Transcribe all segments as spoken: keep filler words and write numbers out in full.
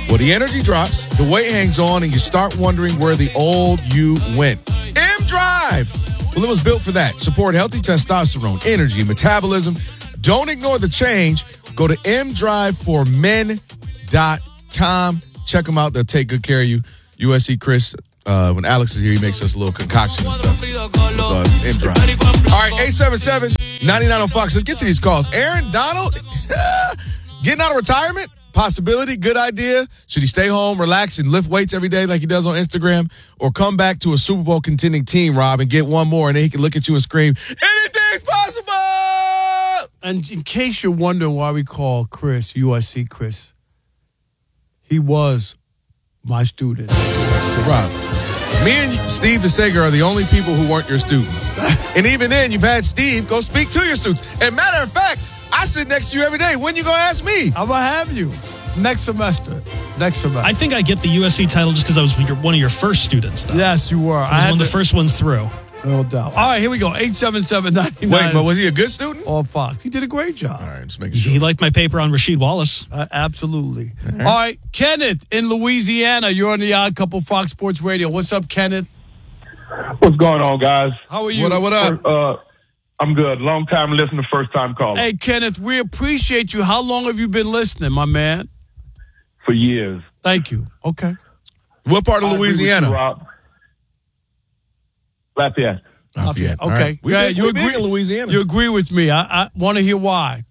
Well, the energy drops, the weight hangs on, and you start wondering where the old you went. M-Drive! Well, it was built for that. Support healthy testosterone, energy, metabolism. Don't ignore the change. Go to m drive for men dot com. Check them out. They'll take good care of you. U S C Chris, uh, when Alex is here, he makes us a little concoction and stuff with us. M-Drive. All right, eight seven seven, nine nine on Fox. Let's get to these calls. Aaron Donald, getting out of retirement? Possibility, good idea. Should he stay home, relax, and lift weights every day like he does on Instagram? Or come back to a Super Bowl contending team, Rob, and get one more, and then he can look at you and scream, anything's possible! And in case you're wondering why we call Chris U S C Chris, he was my student. Rob, me and Steve DeSager are the only people who weren't your students. And even then, you've had Steve go speak to your students. And matter of fact, I sit next to you every day. When you going to ask me? I'm going to have you next semester. Next semester. I think I get the U S C title just because I was your, one of your first students, though. Yes, you were. I was I one of the first ones through. No doubt. All right, here we go. eight seven seven, nine nine. Wait, but was he a good student? On Fox. He did a great job. All right, just making sure. He liked my paper on Rasheed Wallace. Uh, absolutely. All right. All right, Kenneth in Louisiana. You're on the Odd Couple Fox Sports Radio. What's up, Kenneth? What's going on, guys? How are you? What up, what up? Uh, I'm good. Long time listener, first time caller. Hey, Kenneth, we appreciate you. How long have you been listening, my man? For years. Thank you. Okay. What part of Louisiana? You, Rob. Lafayette. Lafayette. Okay. Right. We, yeah, been, you we agree big in Louisiana. You agree with me. I, I want to hear why.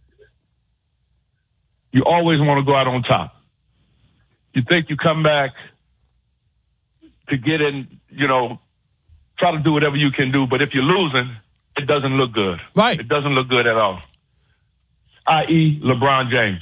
You always want to go out on top. You think you come back to get in, you know, try to do whatever you can do, but if you're losing, it doesn't look good. Right. It doesn't look good at all. that is. LeBron James.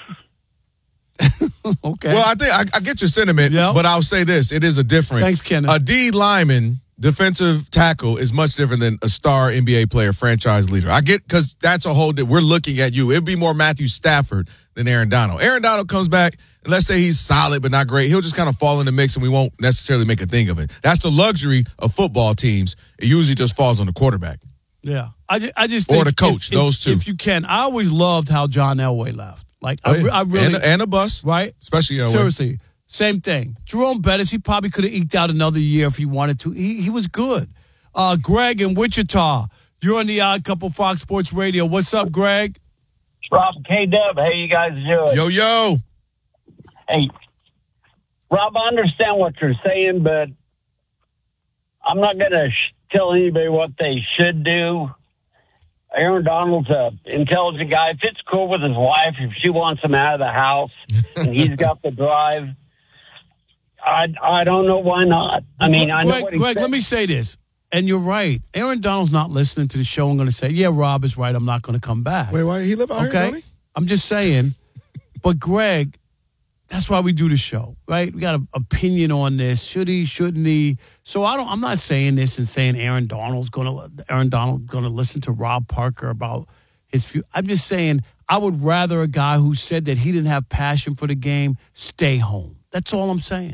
Okay. Well, I think I, I get your sentiment, yep. but I'll say this. It is a different. Thanks, Kenneth. A D lineman, defensive tackle, is much different than a star N B A player, franchise leader. I get, because that's a whole, that we're looking at you. It'd be more Matthew Stafford than Aaron Donald. Aaron Donald comes back, and let's say he's solid but not great. He'll just kind of fall in the mix, and we won't necessarily make a thing of it. That's the luxury of football teams. It usually just falls on the quarterback. Yeah. I just, I just Or think the coach, if, those if, two. If you can. I always loved how John Elway left. Like, Oh, yeah. I, I really. And, and a bus. Right? Especially Elway. Seriously. Same thing. Jerome Bettis, he probably could have eked out another year if he wanted to. He, he was good. Uh, Greg in Wichita, you're on the Odd Couple Fox Sports Radio. What's up, Greg? Rob, K-Dub, how you guys doing? Yo, yo. Hey, Rob, I understand what you're saying, but I'm not going to sh- tell anybody what they should do. Aaron Donald's an intelligent guy. If it's cool with his wife, if she wants him out of the house and he's got the drive, I, I don't know why not. I mean, Greg, I know what he Greg, said. let me say this. And you're right. Aaron Donald's not listening to the show and going to say, yeah, Rob is right. I'm not going to come back. Wait, why he live out okay? here, don't he? I'm just saying. But, Greg, that's why we do the show, right? We got an opinion on this. Should he, shouldn't he? So I don't, I'm not saying this and saying Aaron Donald's going to Aaron Donald going to listen to Rob Parker about his future. I'm just saying I would rather a guy who said that he didn't have passion for the game stay home. That's all I'm saying.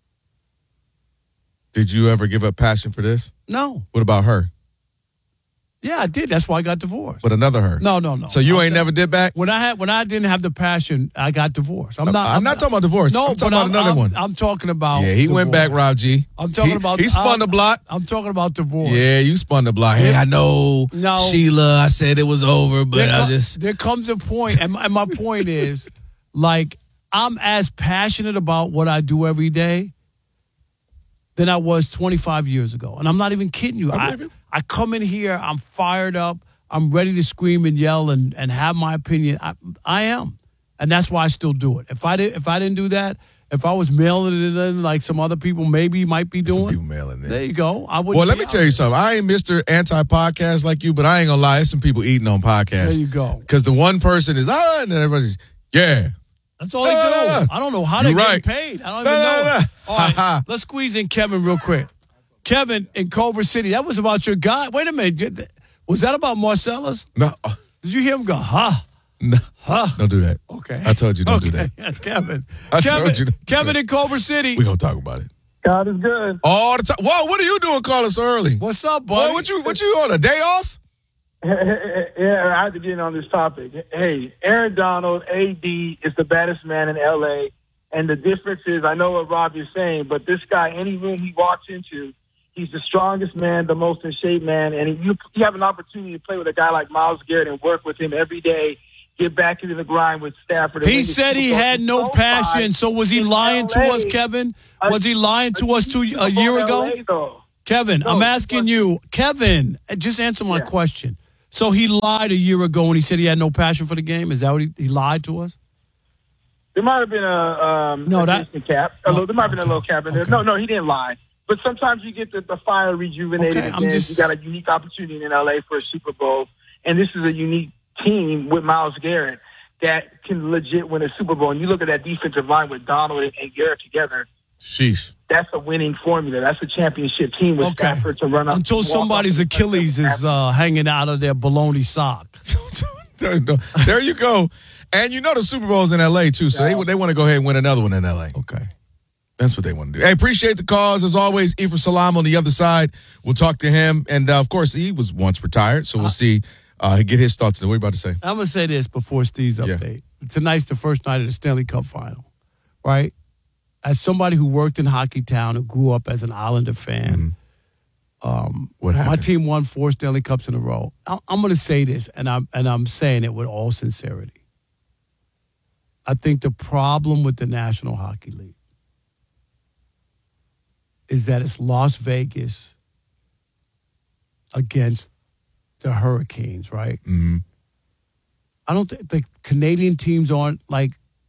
Did you ever give up passion for this? No. What about her? Yeah, I did. That's why I got divorced. But another her? No, no, no. So you I'm ain't not- never did back? When I had when I didn't have the passion, I got divorced. I'm not. I'm not talking about divorce. No, I'm talking but about another I'm, one. I'm talking about. Yeah, he went divorce. back, Rob G. I'm talking he, about. He spun I'm, the block. I'm talking about divorce. Yeah, you spun the block. Hey, I know, No. Sheila. I said it was over, but There, I co- just. there comes a point, and my, and my point is, like, I'm as passionate about what I do every day than I was twenty-five years ago, and I'm not even kidding you. I I, believe you. I come in here, I'm fired up, I'm ready to scream and yell and, and have my opinion. I, I am, and that's why I still do it. If I did, if I didn't do that, if I was mailing it in like some other people maybe might be Some doing, people mailing it. there you go. I would. Well, let me tell you something. I ain't Mister Anti-Podcast like you, but I ain't gonna lie. There's some people eating on podcasts. There you go. Because the one person is, ah, and then everybody's, yeah. That's all they No, do. no, no, no. I don't know how You're they right. get paid. I don't No, even no, know. no, no. All right, Ha, ha. let's squeeze in Kevin real quick. Kevin in Culver City. That was about your guy. Wait a minute. Was that about Marcellus? No, Did you hear him go, ha? no. Huh? Don't do that. Okay. I told you don't do Okay. that. Yes, Kevin. I Kevin, told you don't do Kevin that. in Culver City. We're gonna talk about it. God is good. All the time. Whoa, what are you doing calling so early? What's up, Boy, buddy? what you what you on a day off? Yeah, I had to get in on this topic. Hey, Aaron Donald, A D, is the baddest man in L A, And the difference is, I know what Rob is saying, but this guy, any room he walks into, he's the strongest man, the most in shape man, and you you have an opportunity to play with a guy like Myles Garrett and work with him every day, get back into the grind with Stafford. He said he had no passion, so was he lying to us, Kevin? Was he lying to us two, a year ago? Kevin, I'm asking you, Kevin, just answer my question. So he lied a year ago when he said he had no passion for the game? Is that what he, he lied to us? There might have been a um, no, a that, cap. A little, there might have okay, been a little cap in there. okay. No, no, he didn't lie. But sometimes you get the, the fire rejuvenated okay, again. just... You got a unique opportunity in L A for a Super Bowl, and this is a unique team with Myles Garrett that can legit win a Super Bowl. And you look at that defensive line with Donald and, and Garrett together. Sheesh. That's a winning formula. That's a championship team with okay. Stafford to run up. Until somebody's Achilles is uh, hanging out of their baloney sock. There you go. And you know the Super Bowl's in L A too, so they they want to go ahead and win another one in L A. Okay. That's what they want to do. Hey, appreciate the calls. As always, Ephraim Salaam on the other side. We'll talk to him. And, uh, of course, he was once retired, so we'll see. Uh, get his thoughts. What are you about to say? I'm going to say this before Steve's update. Yeah. Tonight's the first night of the Stanley Cup final, right? As somebody who worked in Hockey Town and grew up as an Islander fan, mm-hmm. um, what happened? My team won four Stanley Cups in a row. I'm going to say this, and I'm, and I'm saying it with all sincerity. I think the problem with the National Hockey League is that it's Las Vegas against the Hurricanes, right? Mm-hmm. I don't think the Canadian teams aren't, like,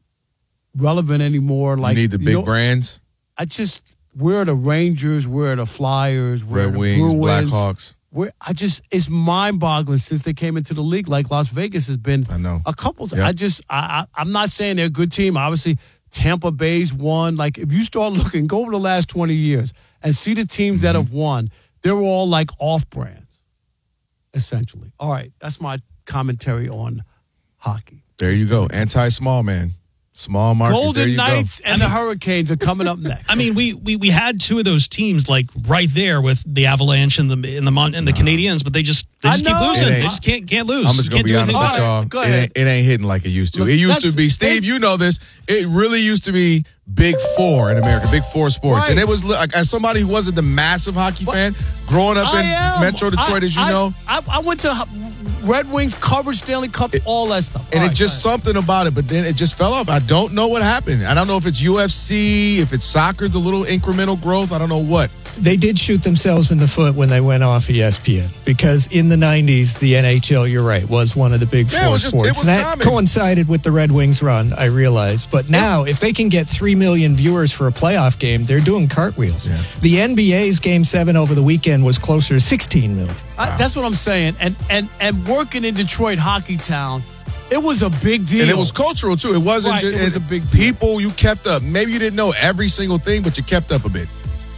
relevant anymore. Like, you need the big you know, brands? I just, we're the Rangers, we're the Flyers, we're Red the Wings, Bruins. Blackhawks. We're, I just, it's mind-boggling since they came into the league. Like, Las Vegas has been I know. a couple times. Yep. I just, I, I, I'm not saying they're a good team. Obviously, Tampa Bay's won. Like, if you start looking, go over the last twenty years and see the teams mm-hmm. that have won, they're all like off-brands, essentially. All right, that's my commentary on hockey. There you go. Anti-small man. Small market. Golden Knights and the Hurricanes are coming up next. I mean, we, we we had two of those teams like right there with the Avalanche and the and the Mon- and the Canadiens, but they just they just keep losing. They just can't can't lose. I'm just gonna can't be do honest with anything y'all. Go it, ahead. ain't, it ain't hitting like it used to. Look, it used that's- to be. Steve, they- you know this. It really used to be Big Four in America, Big Four sports, Right. and it was like, as somebody who wasn't the massive hockey fan, growing up I in am. Metro Detroit, I, as you I, know. I, I went to Red Wings coverage, Stanley Cup, all that stuff. And All it right, just go ahead. something about it, but then it just fell off. I don't know what happened. I don't know if it's U F C, if it's soccer, the little incremental growth. I don't know what. They did shoot themselves in the foot when they went off E S P N because in the nineties, the N H L, you're right, was one of the big Yeah, it four was just- sports. it was and that common. coincided with the Red Wings run, I realize. But now, if they can get three million viewers for a playoff game, they're doing cartwheels. Yeah. The N B A's Game seven over the weekend was closer to sixteen million. I, that's what I'm saying. And, and, and working in Detroit Hockey Town, it was a big deal. And it was cultural, too. It wasn't Right, just it was a big deal. people, you kept up. Maybe you didn't know every single thing, but you kept up a bit.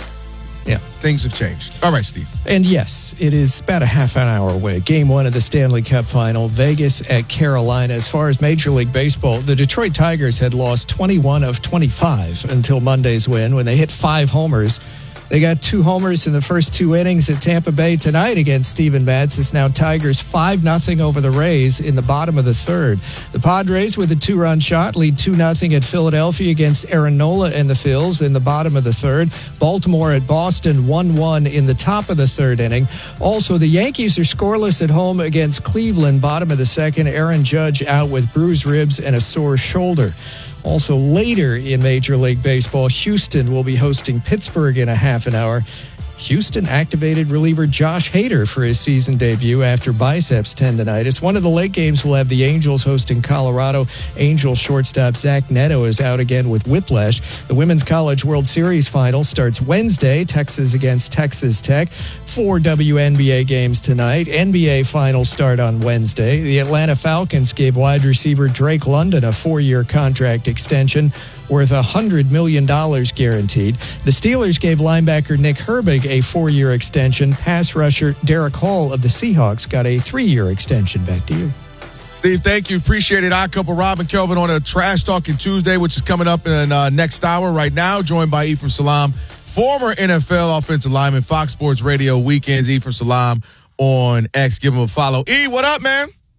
Yeah. Things have changed. All right, Steve. And yes, it is about a half an hour away. Game one of the Stanley Cup final, Vegas at Carolina. As far as Major League Baseball, the Detroit Tigers had lost twenty-one of twenty-five until Monday's win when they hit five homers. They got two homers in the first two innings at Tampa Bay tonight against Steven Matz. It's now Tigers five nothing over the Rays in the bottom of the third. The Padres with a two-run shot lead two nothing at Philadelphia against Aaron Nola and the Phils in the bottom of the third. Baltimore at Boston one one in the top of the third inning. Also, the Yankees are scoreless at home against Cleveland, bottom of the second. Aaron Judge out with bruised ribs and a sore shoulder. Also later in Major League Baseball, Houston will be hosting Pittsburgh in a half an hour. Houston activated reliever Josh Hader for his season debut after biceps tendonitis. One of the late games will have the Angels hosting Colorado. Angels shortstop Zach Neto is out again with whiplash. The Women's College World Series final starts Wednesday, Texas against Texas Tech. Four W N B A games tonight. N B A finals start on Wednesday. The Atlanta Falcons gave wide receiver Drake London a four-year contract extension worth one hundred million dollars guaranteed. The Steelers gave linebacker Nick Herbig a four-year extension. Pass rusher Derek Hall of the Seahawks got a three-year extension. Back to you. Steve, thank you. Appreciate it. Odd Couple Rob and Kelvin on a Trash Talking Tuesday, which is coming up in uh, next hour right now, joined by Ephraim Salaam, former N F L offensive lineman, Fox Sports Radio Weekends, Ephraim Salaam on X. Give him a follow. E, what up, man?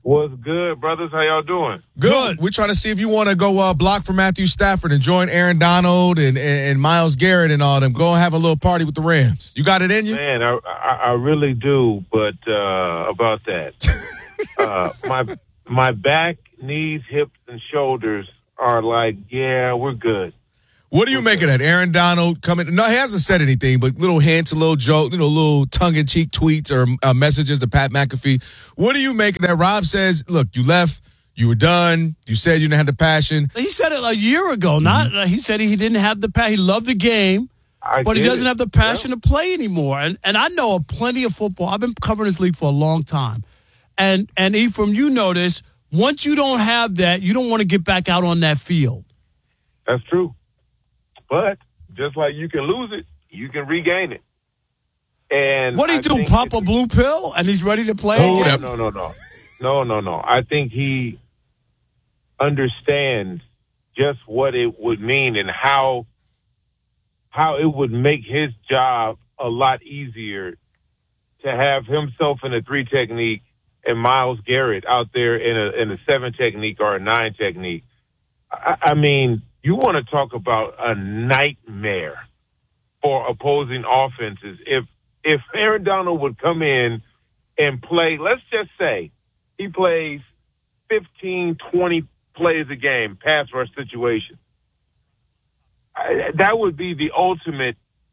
What's good, brothers? How y'all doing? Good. We're trying to see if you want to go uh, block for Matthew Stafford and join Aaron Donald and, and, and Myles Garrett and all them. Go and have a little party with the Rams. You got it in you? Man, I, I, I really do, but uh, about that. uh, my my back, knees, hips, and shoulders are like, yeah, we're good. What do you make of that? Aaron Donald coming? No, he hasn't said anything, but little hints, a little joke, you know, little tongue-in-cheek tweets or uh, messages to Pat McAfee. What do you make of that? Rob says, look, you left, you were done, you said you didn't have the passion. He said it a year ago. Not uh, he said he didn't have the passion. He loved the game, I but he doesn't it. have the passion yeah. to play anymore. And and I know plenty of football. I've been covering this league for a long time. And, and Ephraim, you know this. Once you don't have that, you don't want to get back out on that field. That's true. But just like you can lose it, you can regain it. And what do he I do? Pop a blue pill and he's ready to play no, again? No, no, no, no, no, no. I think he understands just what it would mean and how how it would make his job a lot easier to have himself in a three technique and Myles Garrett out there in a in a seven technique or a nine technique. I, I mean. You want to talk about a nightmare for opposing offenses. If if Aaron Donald would come in and play, let's just say he plays fifteen, twenty plays a game, pass rush situation, I, that would be the ultimate.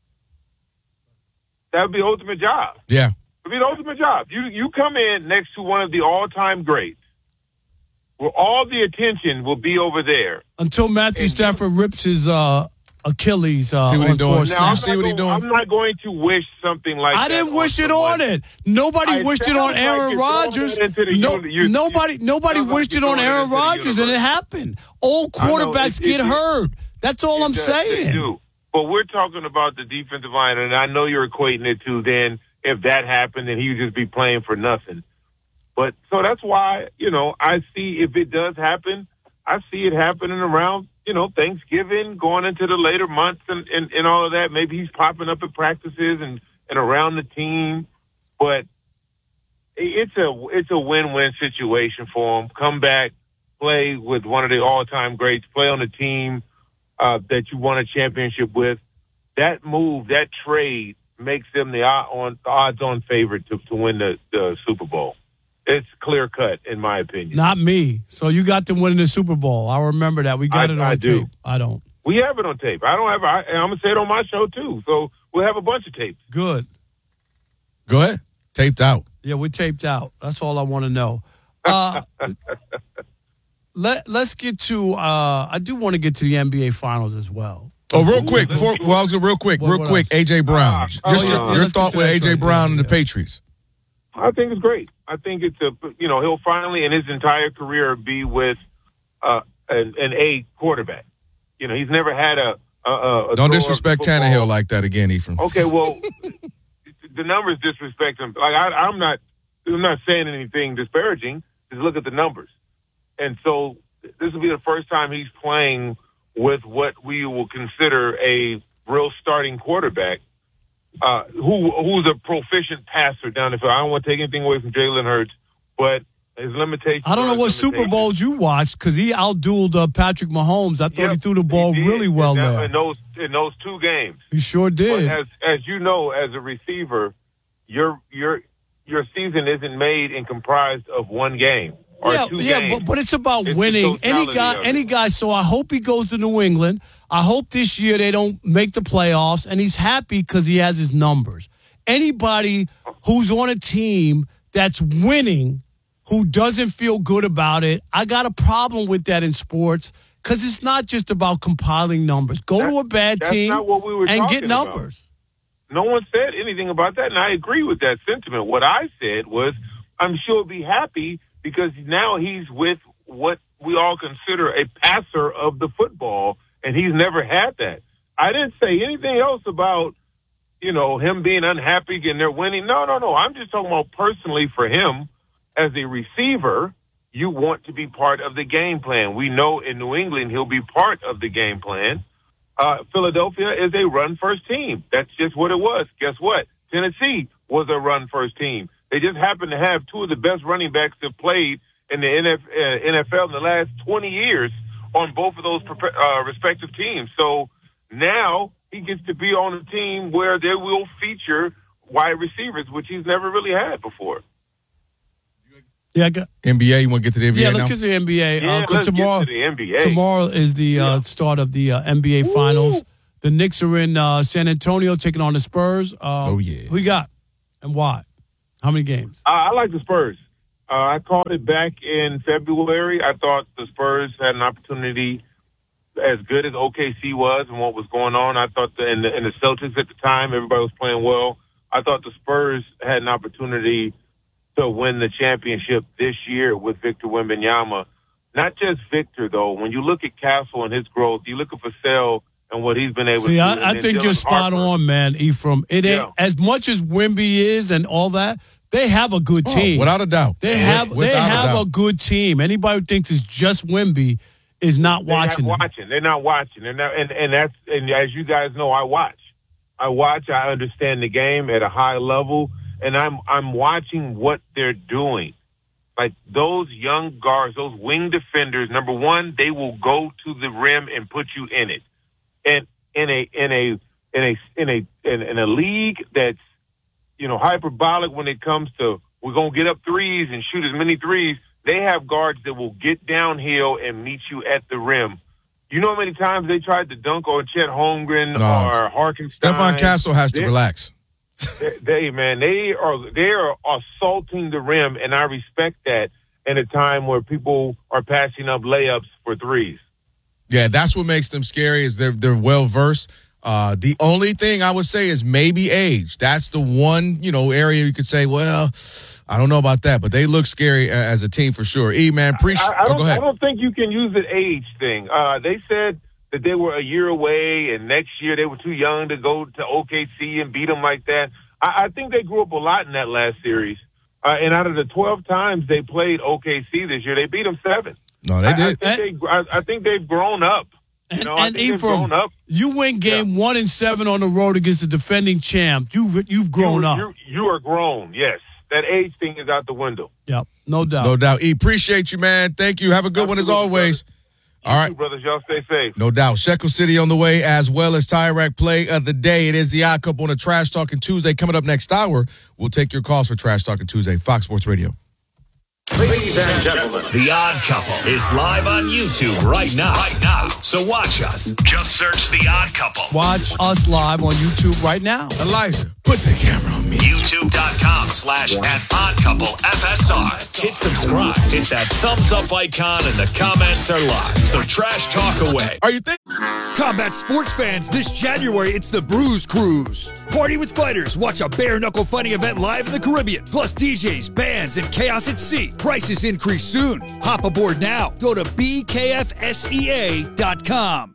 That would be the ultimate job. Yeah. It would be the ultimate job. You you come in next to one of the all-time greats, where all the attention will be over there. Until Matthew and Stafford you, rips his uh, Achilles. Uh, see what he's doing. Now, you see what going, he's doing. I'm not going to wish something like I that. I didn't wish it someone. on it. Nobody I wished it on Aaron like Rodgers. No, you, nobody nobody wished it on Aaron Rodgers, and it happened. Old quarterbacks know, it, get it, hurt. That's all I'm does, saying. Do. But we're talking about the defensive line, and I know you're equating it to then if that happened, then he would just be playing for nothing. But so that's why, you know, I see if it does happen, I see it happening around, you know, Thanksgiving, going into the later months and, and, and all of that. Maybe he's popping up at practices and, and around the team. But it's a it's a win-win situation for him. Come back, play with one of the all-time greats, play on a team uh, that you won a championship with. That move, that trade, makes them the odds-on odds-on favorite to, to win the, the Super Bowl. It's clear cut, in my opinion. Not me. So you got them winning the Super Bowl. I remember that. We got I, it on I tape. do. I don't. We have it on tape. I don't have. I, I'm gonna say it on my show too. So we'll have a bunch of tapes. Good. Go ahead. Taped out. Yeah, we're taped out. That's all I want to know. Uh, let Let's get to. Uh, I do want to get to the N B A Finals as well. Oh, real quick. Before, well, I was gonna real quick, What- real what quick. else? A J Brown. Uh, Just oh, your, yeah, your let's get thought to with that A J right Brown there, and the yeah. Patriots. I think it's great. I think it's a you know he'll finally in his entire career be with uh, an, an A quarterback. You know he's never had a. a, a Don't thrower disrespect of football. Tannehill like that again, Ephraim. Okay, well, the numbers disrespect him. Like I, I'm not, I'm not saying anything disparaging. Just look at the numbers, and so this will be the first time he's playing with what we will consider a real starting quarterback, uh, who who's a proficient passer down the field. I don't want to take anything away from Jalen Hurts, but his limitations. I don't know are what his Super limitations. Bowls you watched because he outdueled uh, Patrick Mahomes. I thought Yep, he threw the ball he did. really well in that, there. in those in those two games. He sure But did. as as you know, as a receiver, your your your season isn't made and comprised of one game or yeah, two yeah, games. but, but it's about It's the winning. Any totality guy, of it. any guy. So I hope he goes to New England. I hope this year they don't make the playoffs, and he's happy because he has his numbers. Anybody who's on a team that's winning, who doesn't feel good about it, I got a problem with that in sports because it's not just about compiling numbers. Go That- to a bad that's team not what we were and get talking about. numbers. No one said anything about that, and I agree with that sentiment. What I said was, I'm sure he'll be happy because now he's with what we all consider a passer of the football, and he's never had that. I didn't say anything else about, you know, him being unhappy and they're winning. No, no, no. I'm just talking about personally for him as a receiver, you want to be part of the game plan. We know in New England he'll be part of the game plan. Uh, Philadelphia is a run-first team. That's just what it was. Guess what? Tennessee was a run-first team. They just happened to have two of the best running backs that played in the N F L in the last twenty years on both of those uh, respective teams. So now he gets to be on a team where they will feature wide receivers, which he's never really had before. Yeah, I got, N B A, you want to get to the N B A Yeah, now? let's get to the N B A. Yeah, uh, let's tomorrow, get to the N B A. Tomorrow is the uh, Yeah. start of the uh, N B A Woo. Finals. The Knicks are in uh, San Antonio taking on the Spurs. Uh, Oh, yeah. Who you got and why? How many games? Uh, I like the Spurs. Uh, I called it back in February. I thought the Spurs had an opportunity as good as O K C was and what was going on. I thought the, and, the, and the Celtics at the time, everybody was playing well. I thought the Spurs had an opportunity to win the championship this year with Victor Wembanyama. Not just Victor, though. When you look at Castle and his growth, you look at Vassell and what he's been able See, to do. I, I and think Dylan you're spot Harper. on, man, Ephraim. It ain't Yeah. as much as Wemby is and all that. They have a good Oh, team. without a doubt. They have Without they a have doubt. a good team. Anybody who thinks it's just Wemby is not They're watching. not them. watching. They're not watching. They're not, and and that's and as you guys know, I watch. I watch. I understand the game at a high level, and I'm I'm watching what they're doing. Like those young guards, those wing defenders. Number one, they will go to the rim and put you in it. And in a in a in a in a in, in a league that's you know hyperbolic when it comes to we're gonna get up threes and shoot as many threes. They have guards that will get downhill and meet you at the rim. You know how many times they tried to dunk on Chet Holmgren No. or Harkenstein? Stephon Castle has to They- relax. they, they man, they are they are assaulting the rim, and I respect that. In a time where people are passing up layups for threes. Yeah, that's what makes them scary is they're they're well versed. Uh, the only thing I would say is maybe age. That's the one, you know, area you could say, well, I don't know about that, but they look scary uh, as a team for sure. E, man, appreciate I, I, oh, don't, go ahead. I don't think you can use the age thing. Uh, they said that they were a year away, and next year they were too young to go to O K C and beat them like that. I, I think they grew up a lot in that last series. Uh, and out of the twelve times they played O K C this year, they beat them seven. No, they I, did. I, think they, I, I think they've grown up. You And, know, I and think they've Ephraim, grown up. you win game one and seven on the road against the defending champ. You've you've grown you, up. You, you are grown, yes. That age thing is out the window. Yep, no doubt. No doubt. E, appreciate you, man. Thank you. Have a good one as Absolutely, always. You All right. too, brothers. Y'all stay safe. No doubt. Shekel City on the way, as well as Tyrek Play of the Day. It is the Odd Couple on a Trash Talking Tuesday. Coming up next hour, we'll take your calls for Trash Talking Tuesday. Fox Sports Radio. Ladies and gentlemen, The Odd Couple is live on YouTube right now. Right now. So watch us. Just search The Odd Couple. Watch us live on YouTube right now. Elijah, put the camera on me. YouTube.com slash at Odd Couple F S R. Hit subscribe. Hit that thumbs up icon and the comments are live. So trash talk away. Are you think? Combat sports fans, this January, it's the Bruise Cruise. Party with fighters. Watch a bare-knuckle fighting event live in the Caribbean. Plus D Js, bands, and chaos at sea. Prices increase soon. Hop aboard now. Go to B K F S E A dot com.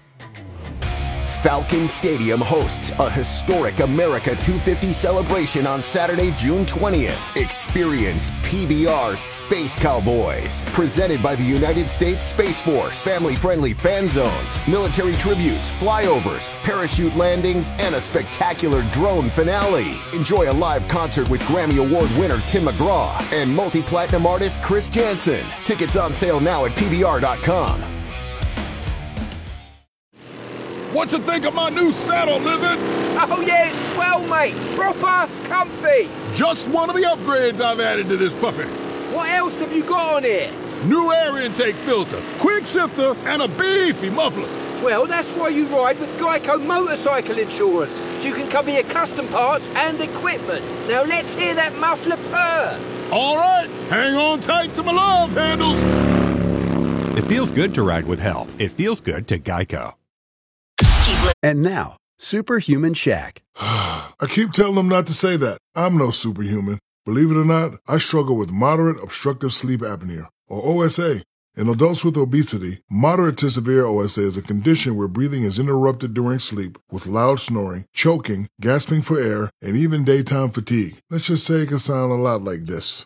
Falcon Stadium hosts a historic America two fifty celebration on Saturday, June twentieth. Experience P B R Space Cowboys, presented by the United States Space Force. Family-friendly fan zones, military tributes, flyovers, parachute landings, and a spectacular drone finale. Enjoy a live concert with Grammy Award winner Tim McGraw and multi-platinum artist Chris Jansen. Tickets on sale now at P B R dot com. What you think of my new saddle, Lizard? Oh, yeah, swell, mate. Proper comfy. Just one of the upgrades I've added to this puppy. What else have you got on here? New air intake filter, quick shifter, and a beefy muffler. Well, that's why you ride with Geico Motorcycle Insurance, so you can cover your custom parts and equipment. Now let's hear that muffler purr. All right, hang on tight to my love handles. It feels good to ride with help. It feels good to Geico. And now, Superhuman Shaq. I keep telling them not to say that. I'm no superhuman. Believe it or not, I struggle with moderate obstructive sleep apnea, or O S A. In adults with obesity, moderate to severe O S A is a condition where breathing is interrupted during sleep with loud snoring, choking, gasping for air, and even daytime fatigue. Let's just say it can sound a lot like this.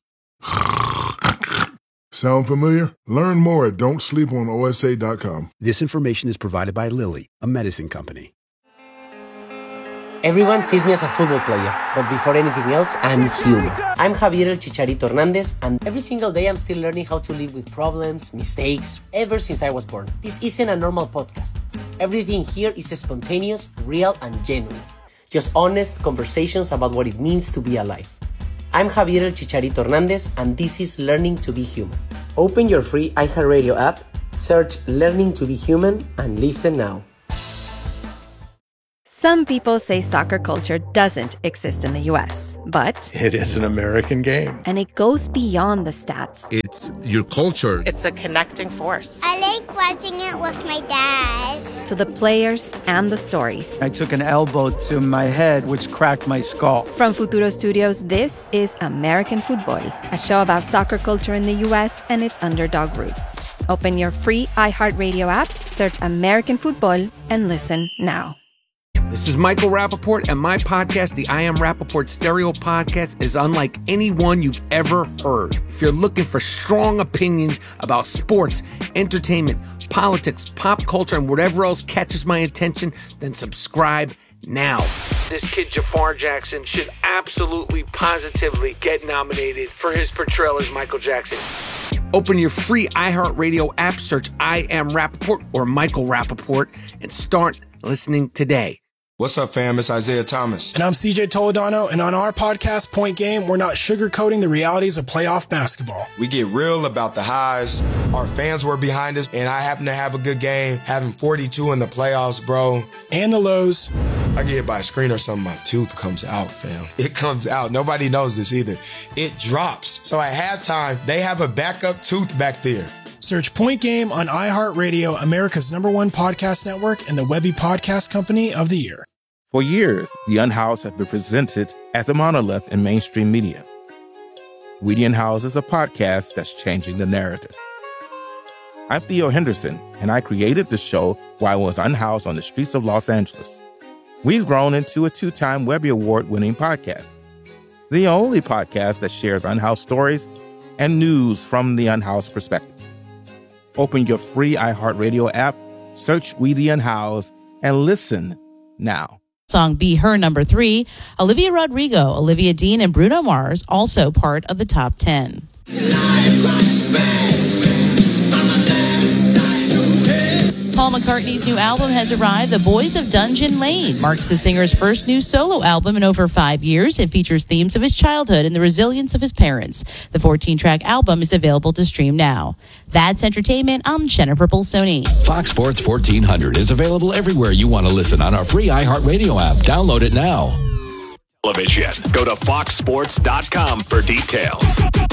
Sound familiar? Learn more at don't sleep on O S A dot com. This information is provided by Lilly, a medicine company. Everyone sees me as a football player, but before anything else, I'm human. I'm Javier El Chicharito Hernandez, and every single day I'm still learning how to live with problems, mistakes, ever since I was born. This isn't a normal podcast. Everything here is spontaneous, real, and genuine. Just honest conversations about what it means to be alive. I'm Javier El Chicharito Hernandez, and this is Learning to Be Human. Open your free iHeartRadio app, search Learning to Be Human, and listen now. Some people say soccer culture doesn't exist in the U S, but it is an American game. And it goes beyond the stats. It's your culture. It's a connecting force. I like watching it with my dad. To the players and the stories. I took an elbow to my head, which cracked my skull. From Futuro Studios, this is American Football, a show about soccer culture in the U S and its underdog roots. Open your free iHeartRadio app, search American Football, and listen now. This is Michael Rappaport, and my podcast, the I Am Rappaport Stereo Podcast, is unlike any one you've ever heard. If you're looking for strong opinions about sports, entertainment, politics, pop culture, and whatever else catches my attention, then subscribe now. This kid, Jafar Jackson, should absolutely, positively get nominated for his portrayal as Michael Jackson. Open your free iHeartRadio app, search I Am Rappaport or Michael Rappaport, and start listening today. What's up, fam? It's Isaiah Thomas. And I'm C J Toledano, and on our podcast, Point Game, we're not sugarcoating the realities of playoff basketball. We get real about the highs. Our fans were behind us, and I happen to have a good game, having forty-two in the playoffs, bro. And the lows. I get hit by a screen or something, my tooth comes out, fam. It comes out. Nobody knows this either. It drops. So at halftime, they have a backup tooth back there. Search Point Game on iHeartRadio, America's number one podcast network, and the Webby Podcast Company of the Year. For years, the Unhoused have been presented as a monolith in mainstream media. We the Unhoused is a podcast that's changing the narrative. I'm Theo Henderson, and I created the show while I was unhoused on the streets of Los Angeles. We've grown into a two-time Webby Award-winning podcast, the only podcast that shares unhoused stories and news from the unhoused perspective. Open your free iHeartRadio app, search We the Unhoused, and listen now. Song Be Her number three, Olivia Rodrigo, Olivia Dean, and Bruno Mars also part of the top ten. Paul McCartney's new album has arrived. The Boys of Dungeon Lane marks the singer's first new solo album in over five years. It features themes of his childhood and the resilience of his parents. The fourteen-track album is available to stream now. That's entertainment. I'm Jennifer Bolsoni. Fox Sports fourteen hundred is available everywhere you want to listen on our free iHeartRadio app. Download it now. Television. Go to fox sports dot com for details.